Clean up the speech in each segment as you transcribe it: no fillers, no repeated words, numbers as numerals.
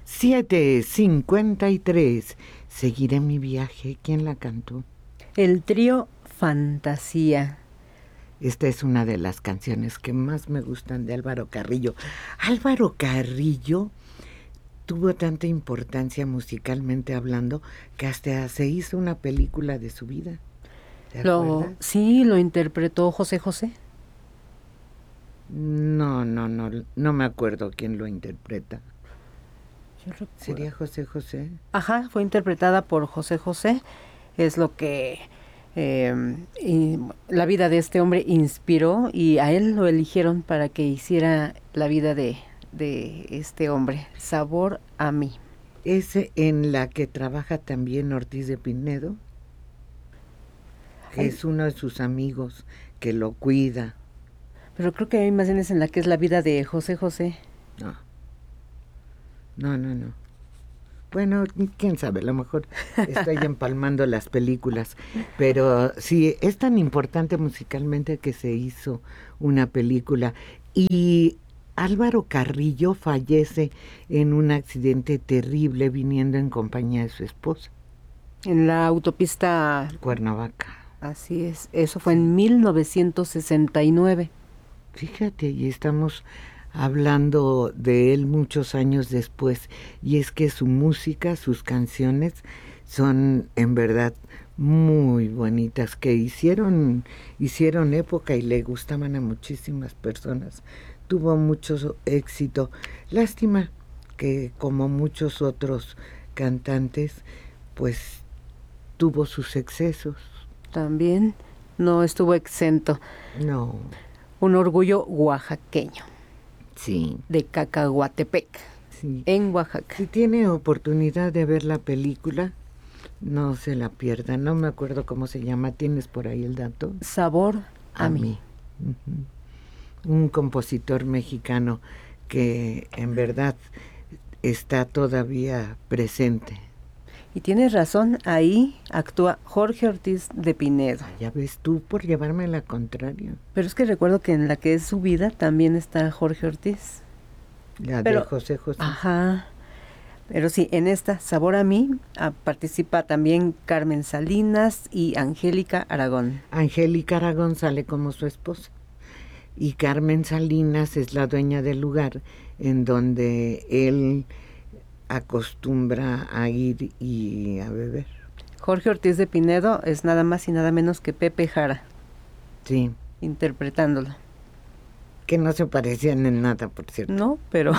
7:53. Seguiré mi viaje. ¿Quién la cantó? El trío Fantasía. Esta es una de las canciones que más me gustan de Álvaro Carrillo. Álvaro Carrillo tuvo tanta importancia musicalmente hablando que hasta se hizo una película de su vida. ¿Te acuerdas? Sí, lo interpretó José José. No me acuerdo quién lo interpreta. Yo recuerdo. ¿Sería José José? Ajá, fue interpretada por José José. Es lo que y la vida de este hombre inspiró, y a él lo eligieron para que hiciera la vida de este hombre, Sabor a mí. ¿Es en la que trabaja también Ortiz de Pinedo? Que es uno de sus amigos que lo cuida. Pero creo que hay más bien es en la que es la vida de José José. No. Bueno, quién sabe, a lo mejor estoy empalmando las películas, pero sí, es tan importante musicalmente que se hizo una película. Y Álvaro Carrillo fallece en un accidente terrible viniendo en compañía de su esposa. En la autopista Cuernavaca. Así es, eso fue en 1969. Fíjate, y estamos hablando de él muchos años después, y es que su música, sus canciones son en verdad muy bonitas, que hicieron época y le gustaban a muchísimas personas. Tuvo mucho éxito. Lástima que, como muchos otros cantantes, pues tuvo sus excesos. También no estuvo exento. No. Un orgullo oaxaqueño. Sí. De Cacahuatepec, sí. En Oaxaca. Si tiene oportunidad de ver la película, no se la pierda. No me acuerdo cómo se llama. ¿Tienes por ahí el dato? Sabor a mí. Un compositor mexicano que en verdad está todavía presente. Y tienes razón, ahí actúa Jorge Ortiz de Pinedo. Ya ves tú por llevarme la contraria. Pero es que recuerdo que en la que es su vida también está Jorge Ortiz. De José José. Ajá. Pero sí, en esta, Sabor a mí, participa también Carmen Salinas y Angélica Aragón. Angélica Aragón sale como su esposa. Y Carmen Salinas es la dueña del lugar en donde él acostumbra a ir y a beber. Jorge Ortiz de Pinedo es nada más y nada menos que Pepe Jara. Sí. Interpretándolo. Que no se parecían en nada, por cierto. No, pero...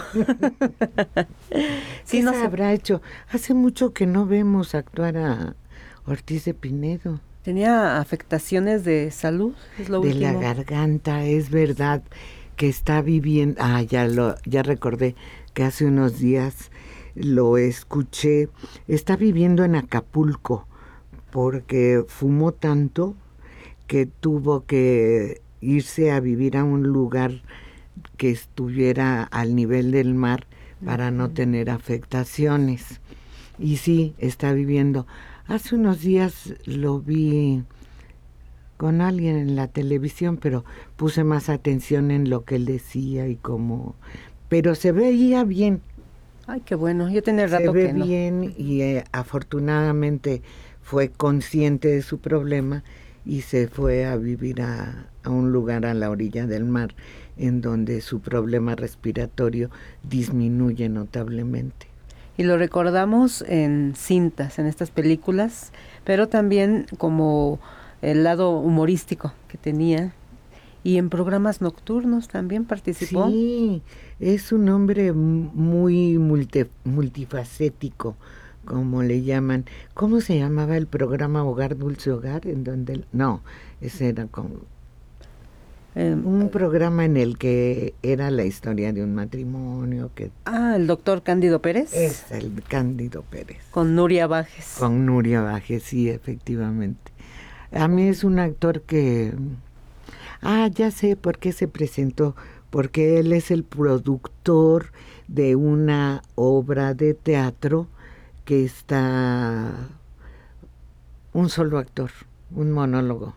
sí, no se habrá hecho. Hace mucho que no vemos actuar a Ortiz de Pinedo. Tenía afectaciones de salud, es lo último. De la garganta, es verdad que está viviendo... ya recordé que hace unos días lo escuché. Está viviendo en Acapulco porque fumó tanto que tuvo que irse a vivir a un lugar que estuviera al nivel del mar para no tener afectaciones. Y sí, está viviendo. Hace unos días lo vi con alguien en la televisión, pero puse más atención en lo que él decía y cómo... Pero se veía bien. Ay, qué bueno, yo tenía rato que no. Se ve que bien y afortunadamente fue consciente de su problema y se fue a vivir a un lugar a la orilla del mar en donde su problema respiratorio disminuye notablemente. Y lo recordamos en cintas, en estas películas, pero también como el lado humorístico que tenía, y en programas nocturnos también participó. Sí, es un hombre muy multifacético, como le llaman. ¿Cómo se llamaba el programa Hogar Dulce Hogar? En donde ese era como un programa en el que era la historia de un matrimonio que... el doctor Cándido Pérez. Es el Cándido Pérez. Con Nuria Bajes. Con Nuria Bajes, sí, efectivamente. A mí es un actor que... ya sé por qué se presentó, porque él es el productor de una obra de teatro que está un solo actor, un monólogo.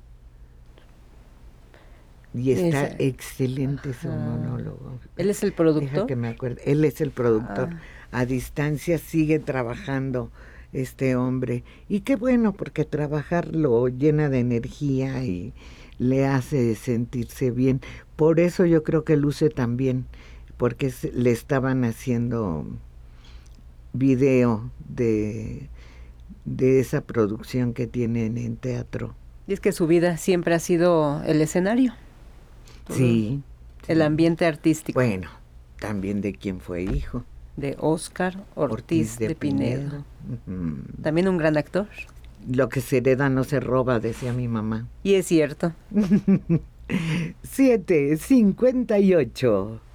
Y está excelente su monólogo. ¿Él es el productor? Deja que me acuerde. Él es el productor. a distancia, sigue trabajando este hombre. Y qué bueno, porque trabajar lo llena de energía y le hace sentirse bien. Por eso yo creo que luce tan bien, porque le estaban haciendo video de esa producción que tienen en teatro. Y es que su vida siempre ha sido el escenario. Sí. El ambiente artístico. Bueno, también de quién fue hijo. De Óscar Ortiz de Pinedo. También un gran actor. Lo que se hereda no se roba, decía mi mamá. Y es cierto. 7:58.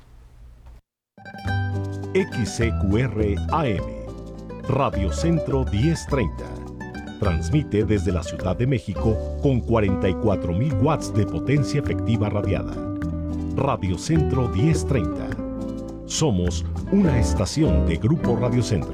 XCQR AM, Radio Centro 1030. Transmite desde la Ciudad de México con 44,000 watts de potencia efectiva radiada. Radio Centro 1030. Somos una estación de Grupo Radio Centro.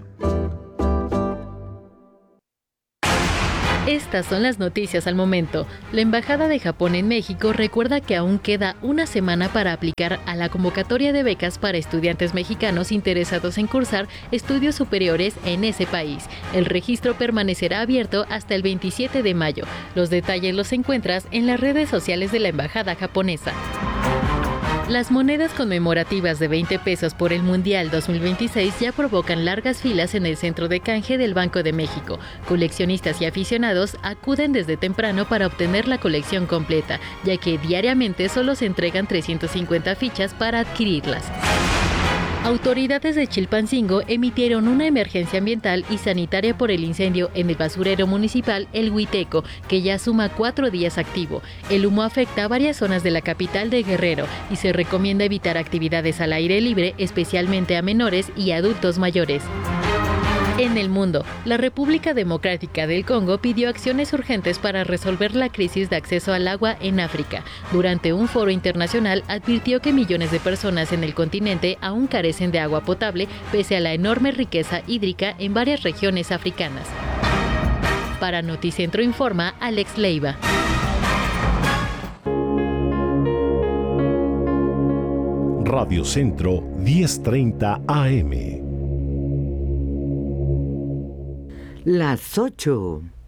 Estas son las noticias al momento. La Embajada de Japón en México recuerda que aún queda una semana para aplicar a la convocatoria de becas para estudiantes mexicanos interesados en cursar estudios superiores en ese país. El registro permanecerá abierto hasta el 27 de mayo. Los detalles los encuentras en las redes sociales de la Embajada japonesa. Las monedas conmemorativas de 20 pesos por el Mundial 2026 ya provocan largas filas en el centro de canje del Banco de México. Coleccionistas y aficionados acuden desde temprano para obtener la colección completa, ya que diariamente solo se entregan 350 fichas para adquirirlas. Autoridades de Chilpancingo emitieron una emergencia ambiental y sanitaria por el incendio en el basurero municipal El Huiteco, que ya suma 4 días activo. El humo afecta a varias zonas de la capital de Guerrero y se recomienda evitar actividades al aire libre, especialmente a menores y adultos mayores. En el mundo, la República Democrática del Congo pidió acciones urgentes para resolver la crisis de acceso al agua en África. Durante un foro internacional, advirtió que millones de personas en el continente aún carecen de agua potable, pese a la enorme riqueza hídrica en varias regiones africanas. Para Noticentro informa Alex Leiva. Radio Centro 1030 AM. Las 8.